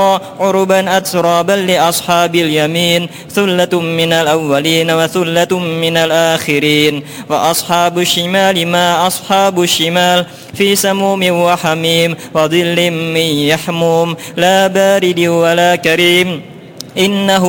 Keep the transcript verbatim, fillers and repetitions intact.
عربا أترابا لأصحاب اليمين ثلة من الأولين وثلة من الآخرين وأصحاب الشمال ما أصحاب الشمال في سموم وحميم وظل من يحموم لا بارد ولا كريم إنه